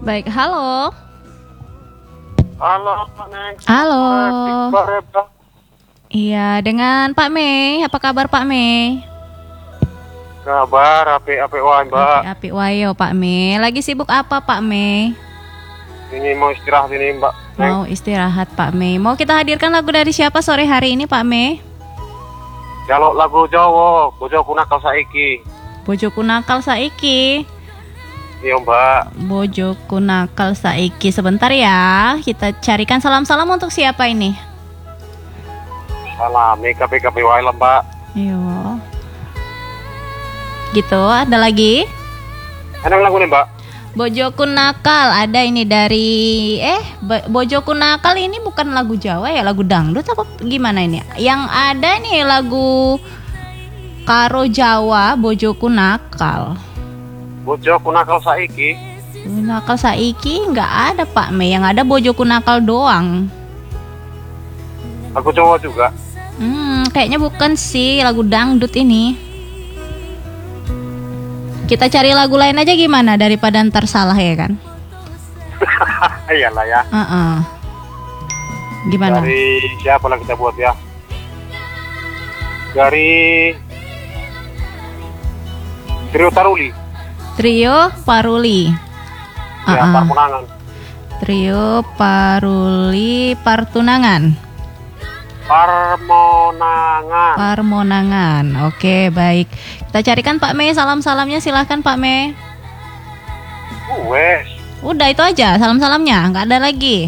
Baik, halo. Halo, Pak Neng. Halo. Pak. Iya, dengan Pak Mei. Apa kabar Pak Mei? Kabar api wae, Mbak. Api wayo Pak Mei. Lagi sibuk apa Pak Mei? Ini mau istirahat ini, Mbak. Neng. Mau istirahat Pak Mei. Mau kita hadirkan lagu dari siapa sore hari ini Pak Mei? Jaluk lagu Jawa, bojoku nakal saiki. Bojoku nakal saiki. Iya, Mbak. Bojoku nakal saiki. Sebentar ya. Kita carikan salam-salam untuk siapa ini? Salami KPKP wae lah, Mbak. Iya. Gitu, ada lagi? Enak lagu nih, Mbak. Bojoku nakal, ada ini dari Bojoku nakal ini bukan lagu Jawa ya, lagu dangdut apa gimana ini? Yang ada nih lagu Karo Jawa, Bojoku nakal. Bojoku nakal saiki. Nakal saiki nggak ada Pak Mei, yang ada Bojoku nakal doang. Lagu Jawa juga. Kayaknya bukan sih lagu dangdut ini. Kita cari lagu lain aja gimana daripada ntar salah ya kan? Iyalah ya. Gimana? Dari siapa lah kita buat ya? Dari Trio Taruli. Trio Paruli. Ya, Parmunangan. Trio Paruli Partunangan. Parmonangan. Oke, baik. Kita carikan Pak Mei salam-salamnya, silahkan Pak Mei. Wes. Udah itu aja salam-salamnya, nggak ada lagi.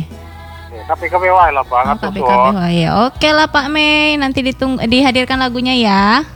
KPKP wae lah, Bang. KPKP wae. Oke lah Pak Mei, nanti dihadirkan lagunya ya.